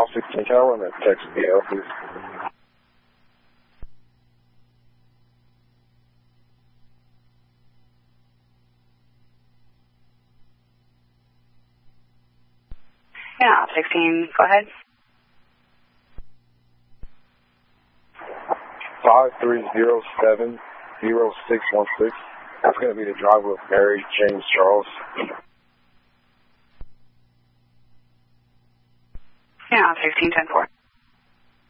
Call 16 Tower and then text BL, please. Yeah, 16, go ahead. 5307-0616. That's going to be the driver of Mary James Charles. Yeah, 16, 10-4.